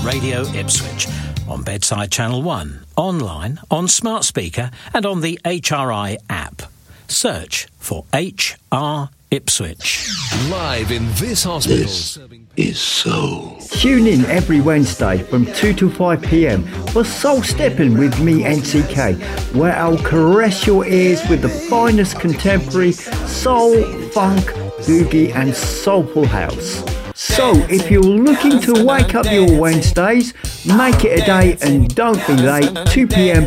Radio Ipswich, on Bedside Channel 1, online, on smart speaker and on the HRI app. Search for HR Ipswich. Live in this hospital. This is soul. Tune in every Wednesday from 2 to 5 p.m. for Soul Stepping with me, NCK, where I'll caress your ears with the finest contemporary soul, funk, boogie and soulful house. So if you're looking to wake up your Wednesdays, make it a day and don't be late. 2 p.m.